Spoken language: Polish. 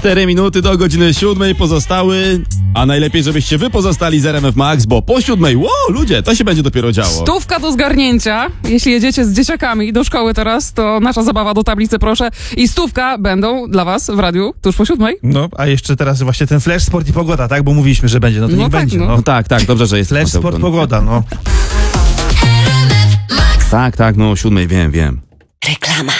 4 minuty do godziny 7 pozostały, a najlepiej, żebyście wy pozostali z RMF Max, bo po 7, ludzie, to się będzie dopiero działo. 100 do zgarnięcia. Jeśli jedziecie z dzieciakami do szkoły teraz, to nasza zabawa do tablicy, proszę. I 100 będą dla was w radiu tuż po 7. No, a jeszcze teraz właśnie ten flash, sport i pogoda, tak? Bo mówiliśmy, że będzie, no to No niech tak, będzie. no. No. No tak, dobrze, że jest. Flash, sport, pogoda, no. Tak, no o 7, wiem. Reklama.